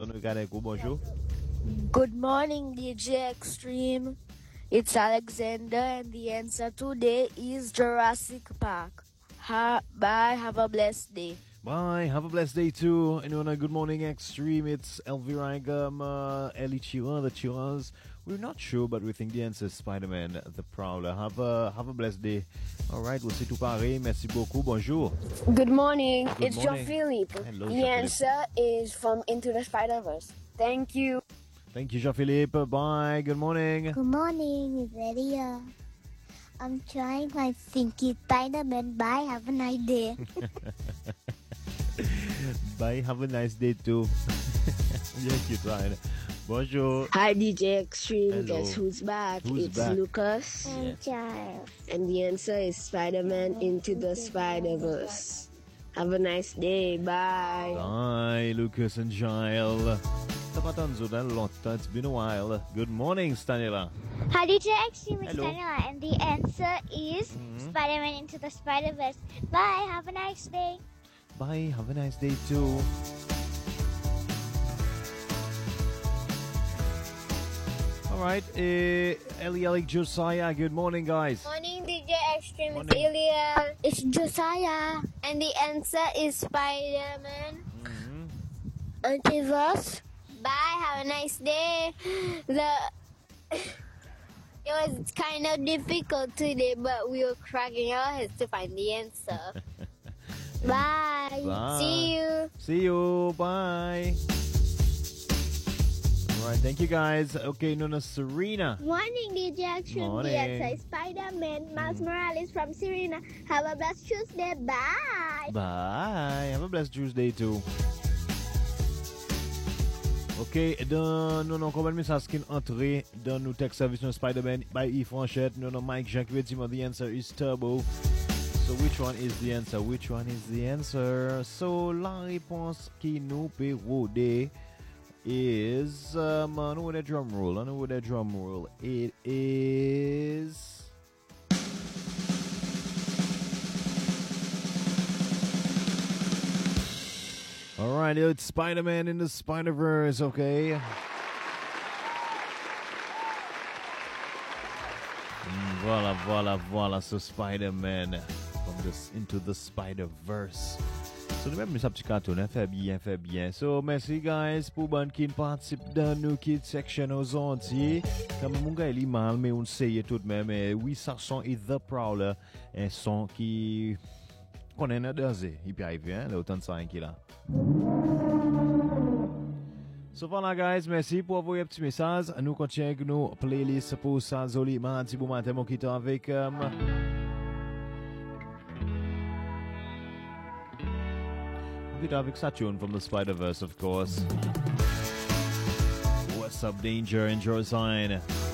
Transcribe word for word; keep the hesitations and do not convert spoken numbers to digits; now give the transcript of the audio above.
nous Kaneko, bonjour. Good morning, D J Extreme. It's Alexander, and the answer today is Jurassic Park. Ha- bye, have a blessed day. Bye, have a blessed day too. And on a good morning extreme, it's Elvira Igam, uh, Ellie Chira, the Chiras. We're not sure, but we think the answer is Spider-Man, the Prowler. Have a have a blessed day. All right, we'll see tout pareil. Merci beaucoup. Bonjour. Good morning. Good it's morning. Jean-Philippe. Hello, the Jean-Philippe. answer is from Into the Spider-Verse. Thank you. Thank you, Jean-Philippe. Bye. Good morning. Good morning, it's Lydia. I'm trying my thinking Spider-Man. Bye, have a nice day. Bye. Have a nice day too. Yes, you tried. Bonjour. Hi, D J Extreme. Hello. Guess who's back? Who's it's back? Lucas. And child. And the answer is Spider-Man Into the Spider-Verse. Have a nice day. Bye. Bye, Lucas and Giles. It's been a while. Good morning, Stanila. Hi, D J Extreme, it's Hello. Daniela, and the answer is Spider-Man Into the Spider-Verse. Bye, have a nice day. Bye. Have a nice day too. All right, uh, Ellie, Alec, Josiah. Good morning, guys. Morning, D J Extreme, Morning. it's Ilya. It's Josiah, and the answer is Spider-Man Multiverse. Bye, have a nice day. The It was kind of difficult today, but we were cracking our heads to find the answer. Bye. Bye. See you. See you. Bye. All right, thank you, guys. Okay, Nona Serena. Morning, D J Extreme. Morning. The answer is Spider-Man. Miles Morales from Serena. Have a blessed Tuesday. Bye. Bye. Have a blessed Tuesday too. Ok, dans nous avons combien de messages qui sont entrés dans nos textes service de Spider-Man by Yves Franchette. Nous avons Mike Jacques Vettimo. The answer is Turbo. So which one is the answer? Which one is the answer? So la réponse qui nous peut rôder is um, I know what a drum roll. I know what a drum roll. It is. All right, it's Spider-Man in the Spider-Verse, okay? Mm, voilà, voilà, voilà, so Spider-Man from this into the Spider-Verse. So, nous même, ça petit carton, hein, fait bien, fait bien. So, merci, guys, pour bon qui participe dans nos kids section aux entiers. Comme mon gars, il est mal, mais on sait tout de même. Et oui, ça son et The Prowler, un son qui connaît notre dosé. Il peut arriver, hein, là, autant de ça, qui là. So voilà, guys, merci pour envoyer un petit message. Nous continuons avec nos playlists pour ça, Zoli, mardi, bon matin, mon quitte avec. Um, quitte avec Saturn from the Spider-Verse, of course. What's up, Danger and Joe Sign?